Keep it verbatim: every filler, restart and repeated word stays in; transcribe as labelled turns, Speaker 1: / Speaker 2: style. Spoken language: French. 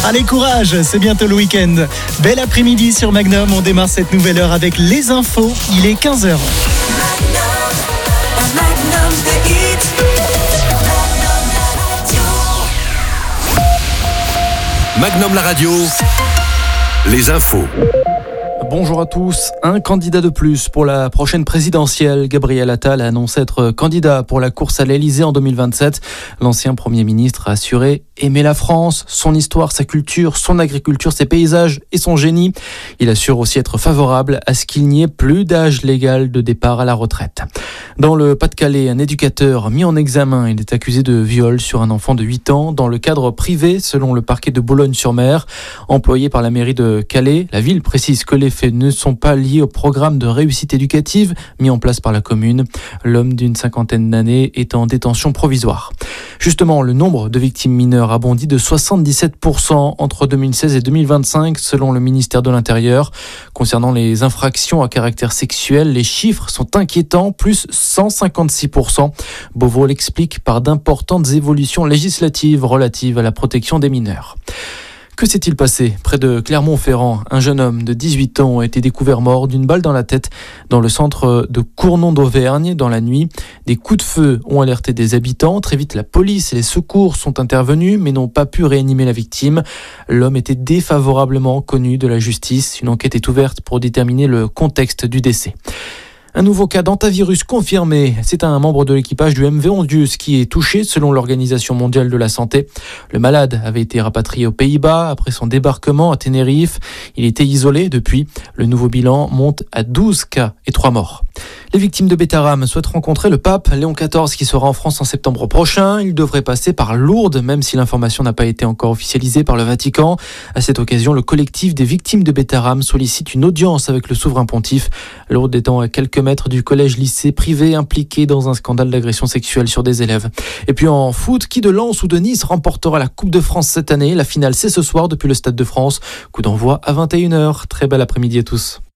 Speaker 1: Allez, courage, c'est bientôt le week-end. Bel après-midi sur Magnum, on démarre cette nouvelle heure avec les infos. Il est quinze heures.
Speaker 2: Magnum la radio, les infos.
Speaker 3: Bonjour à tous. Un candidat de plus pour la prochaine présidentielle. Gabriel Attal a annoncé être candidat pour la course à l'Elysée en deux mille vingt-sept. L'ancien Premier ministre a assuré aimer la France, son histoire, sa culture, son agriculture, ses paysages et son génie. Il assure aussi être favorable à ce qu'il n'y ait plus d'âge légal de départ à la retraite. Dans le Pas-de-Calais, un éducateur mis en examen. Il est accusé de viol sur un enfant de huit ans dans le cadre privé, selon le parquet de Boulogne-sur-Mer. Employé par la mairie de Calais, la ville précise que les faits ne sont pas liés au programme de réussite éducative mis en place par la commune. L'homme d'une cinquantaine d'années est en détention provisoire. Justement, le nombre de victimes mineures a bondi de soixante-dix-sept pour cent entre deux mille seize et deux mille vingt-cinq, selon le ministère de l'Intérieur. Concernant les infractions à caractère sexuel, les chiffres sont inquiétants, plus cent cinquante-six pour cent. Beauvau l'explique par d'importantes évolutions législatives relatives à la protection des mineurs. Que s'est-il passé? Près de Clermont-Ferrand, un jeune homme de dix-huit ans a été découvert mort d'une balle dans la tête dans le centre de Cournon d'Auvergne dans la nuit. Des coups de feu ont alerté des habitants. Très vite, la police et les secours sont intervenus mais n'ont pas pu réanimer la victime. L'homme était défavorablement connu de la justice. Une enquête est ouverte pour déterminer le contexte du décès. Un nouveau cas d'hantavirus confirmé. C'est un membre de l'équipage du M V Ondius qui est touché selon l'Organisation mondiale de la santé. Le malade avait été rapatrié aux Pays-Bas après son débarquement à Tenerife. Il était isolé depuis. Le nouveau bilan monte à douze cas et trois morts. Les victimes de Bétarame souhaitent rencontrer le pape Léon quatorze qui sera en France en septembre prochain. Il devrait passer par Lourdes, même si l'information n'a pas été encore officialisée par le Vatican. À cette occasion, le collectif des victimes de Bétarame sollicite une audience avec le souverain pontife. Lourdes étant à quelques mètres du collège-lycée privé impliqué dans un scandale d'agression sexuelle sur des élèves. Et puis en foot, qui de Lens ou de Nice remportera la Coupe de France cette année? La finale, c'est ce soir depuis le Stade de France. Coup d'envoi à vingt et une heures. Très bel après-midi à tous.